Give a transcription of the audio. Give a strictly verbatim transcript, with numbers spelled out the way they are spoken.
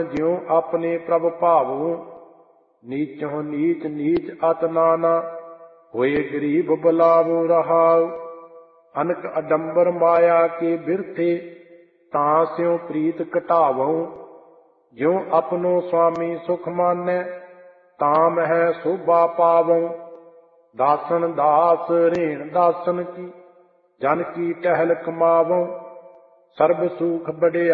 ਜਿਉ ਆਪਣੇ ਪ੍ਰਭ ਭਾਵੋ, ਨੀਚੋਂ ਨੀਚ ਨੀਚ ਅਤ ਨਾਨਾ, ਹੋਏ ਗਰੀਬ ਬੁਲਾਵੋ ਰਹਾਉ। ਅਨਕ ਅਡੰਬਰ ਮਾਇਆ ਕੇ ਬਿਰਥੇ, ਤਾਂ ਸਿਉ ਪ੍ਰੀਤ ਘਟਾਵਉ। ਜਿਉ ਆਪਣੋ ਸੁਆਮੀ ਸੁਖ ਮਾਨੈ, ਤਾਂ ਮਹਿ ਸੋਭਾ ਪਾਵਉ। ਦਾਸਨ ਦਾਸ ਰੇਣ ਦਾਸਨ ਕੀ, ਜਨ ਕੀ ਟਹਿਲ ਕਮਾਵਉ। ਸਰਬ ਸੁਖ ਬੜਿਆ